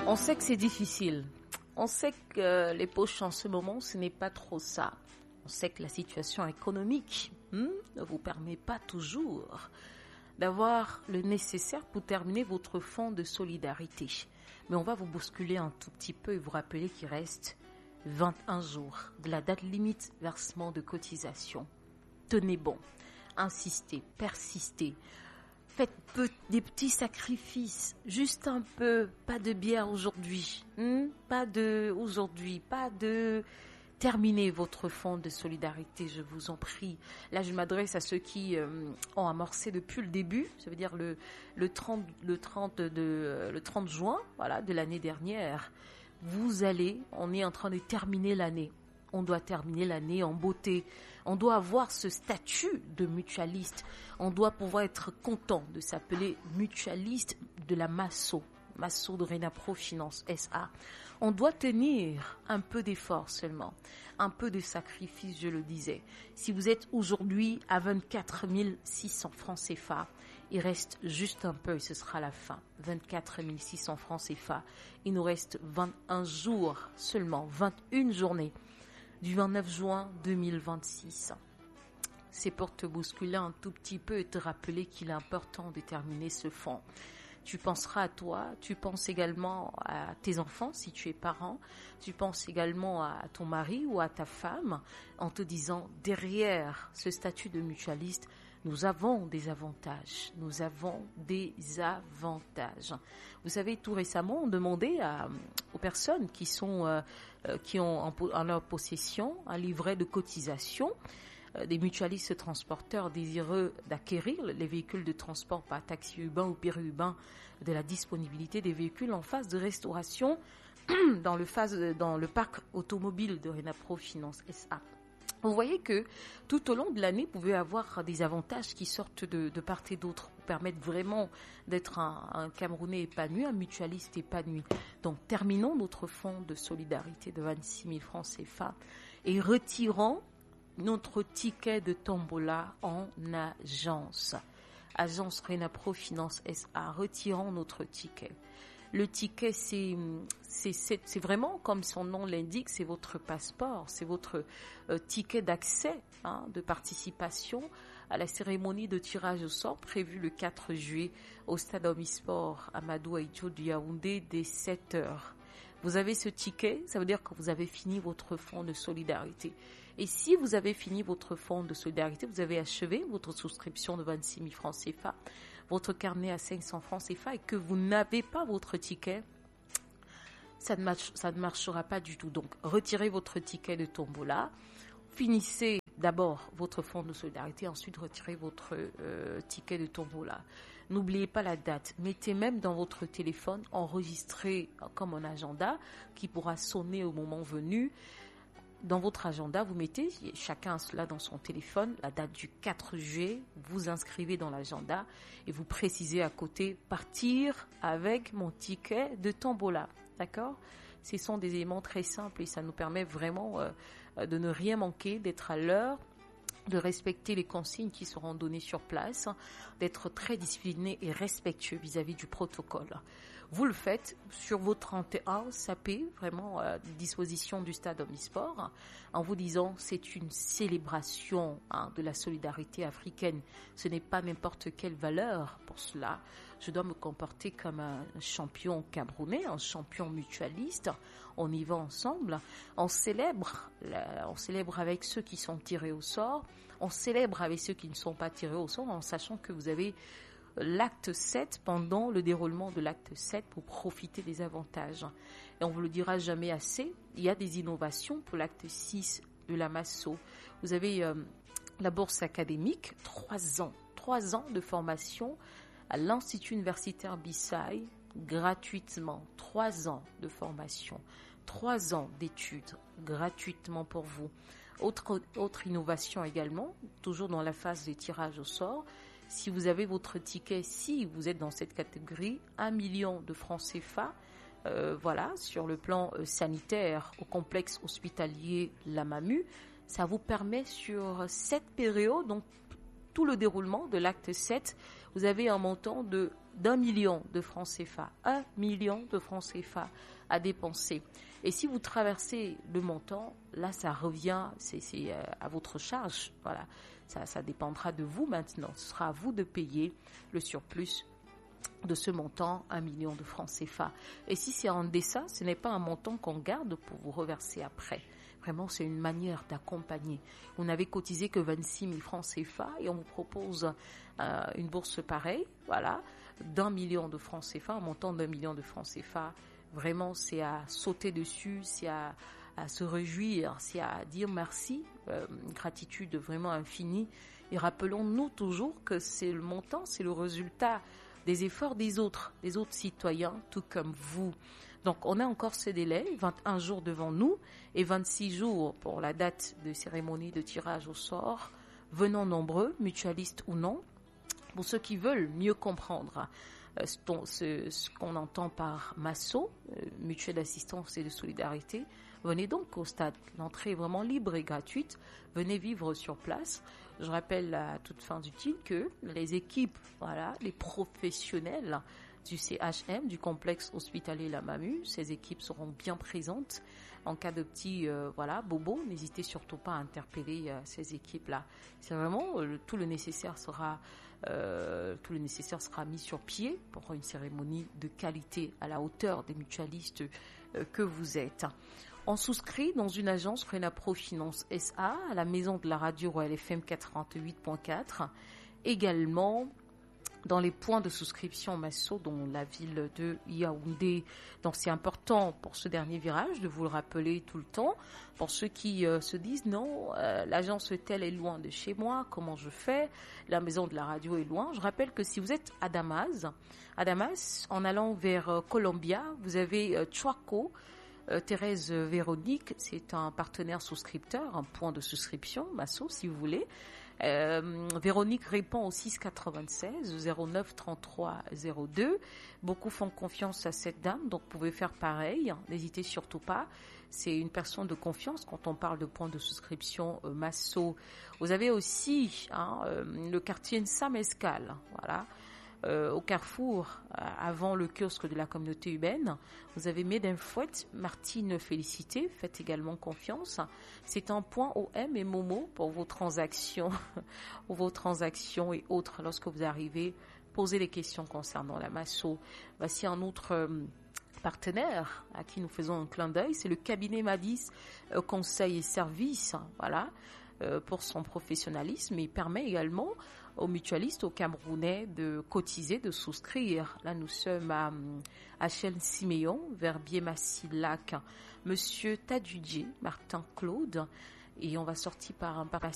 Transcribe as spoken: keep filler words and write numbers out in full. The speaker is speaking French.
On sait que c'est difficile. On sait que les poches en ce moment, ce n'est pas trop ça. On sait que la situation économique hmm, ne vous permet pas toujours d'avoir le nécessaire pour terminer votre fonds de solidarité. Mais on va vous bousculer un tout petit peu et vous rappeler qu'il reste vingt et un jours de la date limite versement de cotisation. Tenez bon, insistez, persistez. Faites peu, des petits sacrifices, juste un peu, pas de bière aujourd'hui, hmm? pas de aujourd'hui, pas de terminer votre fonds de solidarité, je vous en prie. Là, je m'adresse à ceux qui euh, ont amorcé depuis le début, ça veut dire le le trente le trente de le trente juin, voilà, de l'année dernière. Vous allez, on est en train de terminer l'année. On doit terminer l'année en beauté. On doit avoir ce statut de mutualiste. On doit pouvoir être content de s'appeler mutualiste de la Masso, Masso de Renapro Finance S A. On doit tenir un peu d'effort seulement, un peu de sacrifice, je le disais. Si vous êtes aujourd'hui à vingt-quatre mille six cents francs C F A, il reste juste un peu et ce sera la fin. vingt-quatre mille six cents francs C F A. Il nous reste vingt et un jours seulement, vingt et une journées. Du vingt-neuf juin deux mille vingt-six. C'est pour te bousculer un tout petit peu et te rappeler qu'il est important de terminer ce fonds. Tu penseras à toi, tu penses également à tes enfants si tu es parent, tu penses également à ton mari ou à ta femme en te disant derrière ce statut de mutualiste, nous avons des avantages, nous avons des avantages. Vous savez, tout récemment, on demandait à, aux personnes qui sont euh, qui ont en, en leur possession un livret de cotisation, euh, des mutualistes transporteurs désireux d'acquérir les véhicules de transport par taxi urbain ou périurbain, de la disponibilité des véhicules en phase de restauration dans le phase dans le parc automobile de Renapro Finance S A. Vous voyez que tout au long de l'année, vous pouvez avoir des avantages qui sortent de, de part et d'autre, vous permettent vraiment d'être un, un Camerounais épanoui, un mutualiste épanoui. Donc, terminons notre fonds de solidarité de vingt-six mille francs C F A et retirons notre ticket de tombola en agence. Agence Renapro Finance S A, retirons notre ticket. Le ticket, c'est, c'est, c'est, c'est vraiment, comme son nom l'indique, c'est votre passeport, c'est votre euh, ticket d'accès, hein, de participation à la cérémonie de tirage au sort prévue le quatre juillet au stade Omnisport Amadou Ahidjo du Yaoundé dès sept heures. Vous avez ce ticket, ça veut dire que vous avez fini votre fonds de solidarité. Et si vous avez fini votre fonds de solidarité, vous avez achevé votre souscription de vingt-six mille francs C F A, votre carnet à cinq cents francs C F A et que vous n'avez pas votre ticket, ça ne, marche, ça ne marchera pas du tout. Donc, retirez votre ticket de tombola, finissez d'abord votre fonds de solidarité, ensuite retirez votre euh, ticket de tombola. N'oubliez pas la date, mettez même dans votre téléphone, enregistrez comme un agenda qui pourra sonner au moment venu. Dans votre agenda, vous mettez, chacun a cela dans son téléphone, la date du quatre juillet, vous inscrivez dans l'agenda et vous précisez à côté « Partir avec mon ticket de tombola ». D'accord ? Ce sont des éléments très simples et ça nous permet vraiment euh, de ne rien manquer, d'être à l'heure, de respecter les consignes qui seront données sur place, d'être très discipliné et respectueux vis-à-vis du protocole. Vous le faites sur vos trente et un S A P, vraiment à disposition du stade Omnisport, en vous disant c'est une célébration hein, de la solidarité africaine. Ce n'est pas n'importe quelle valeur pour cela. Je dois me comporter comme un champion camerounais, un champion mutualiste. On y va ensemble. On célèbre, on célèbre avec ceux qui sont tirés au sort. On célèbre avec ceux qui ne sont pas tirés au sort en sachant que vous avez l'acte sept pendant le déroulement de l'acte sept pour profiter des avantages. Et on ne vous le dira jamais assez, il y a des innovations pour l'acte six de la Masso. Vous avez euh, la bourse académique, trois ans, trois ans de formation à l'Institut universitaire Bissai, gratuitement, trois ans de formation, trois ans d'études, gratuitement pour vous. Autre, autre innovation également, toujours dans la phase de tirage au sort, si vous avez votre ticket, si vous êtes dans cette catégorie, un million de francs C F A, euh, voilà, sur le plan euh, sanitaire au complexe hospitalier Lamamu, ça vous permet sur cette période, donc tout le déroulement de l'acte sept, vous avez un montant de d'un million de francs C F A. Un million de francs C F A à dépenser. Et si vous traversez le montant, là, ça revient, c'est, c'est euh, à votre charge. Voilà, ça, ça dépendra de vous maintenant. Ce sera à vous de payer le surplus de ce montant, un million de francs C F A. Et si c'est en deçà, ce n'est pas un montant qu'on garde pour vous reverser après. Vraiment, c'est une manière d'accompagner. Vous n'avez cotisé que vingt-six mille francs C F A et on vous propose euh, une bourse pareille, voilà, d'un million de francs C F A, un montant d'un million de francs C F A. Vraiment, c'est à sauter dessus, c'est à, à se réjouir, c'est à dire merci, euh, une gratitude vraiment infinie. Et rappelons-nous toujours que c'est le montant, c'est le résultat des efforts des autres, des autres citoyens, tout comme vous. Donc, on a encore ce délai, vingt et un jours devant nous et vingt-six jours pour la date de cérémonie de tirage au sort. Venons nombreux, mutualistes ou non, pour ceux qui veulent mieux comprendre euh, ce, ce, ce qu'on entend par MASSO, euh, Mutuelle d'assistance et de solidarité. Venez donc au stade. L'entrée est vraiment libre et gratuite. Venez vivre sur place. Je rappelle à toute fin utile que les équipes, voilà, les professionnels du C H M, du complexe hospitalier La Mamu, ces équipes seront bien présentes. En cas de petits euh, voilà, bobos, n'hésitez surtout pas à interpeller euh, ces équipes-là. C'est vraiment euh, tout le nécessaire sera euh, tout le nécessaire sera mis sur pied pour une cérémonie de qualité à la hauteur des mutualistes euh, que vous êtes. On souscrit dans une agence Renapro Finance S A à la maison de la radio Royal F M quatre-vingt-huit point quatre. Également dans les points de souscription MASSO, dont la ville de Yaoundé. Donc c'est important pour ce dernier virage de vous le rappeler tout le temps. Pour ceux qui euh, se disent non, euh, l'agence telle est loin de chez moi, comment je fais? La maison de la radio est loin. Je rappelle que si vous êtes à Damas, à Damas, en allant vers euh, Columbia, vous avez euh, Chuaco. Euh, Thérèse Véronique, c'est un partenaire souscripteur, un point de souscription, MASSO si vous voulez. Euh, Véronique répond au six quatre-vingt-seize zéro neuf trente-trois zéro deux. Beaucoup font confiance à cette dame, donc vous pouvez faire pareil. N'hésitez surtout pas. C'est une personne de confiance quand on parle de point de souscription euh, MASSO. Vous avez aussi hein, euh, le quartier Nsamescal, voilà. Euh, au carrefour, euh, avant le kiosque de la communauté urbaine, vous avez Médinfouette, Martine Félicité, faites également confiance. C'est un point O M et Momo pour vos transactions, vos transactions et autres. Lorsque vous arrivez, posez des questions concernant la MASSO. Voici un autre euh, partenaire à qui nous faisons un clin d'œil, c'est le cabinet Madis euh, Conseil et Services, voilà, euh, pour son professionnalisme. Il permet également aux mutualistes, aux Camerounais de cotiser, de souscrire. Là, nous sommes à H L Siméon, Verbier-Massilac, Monsieur Tadudjier, Martin Claude, et on va sortir par un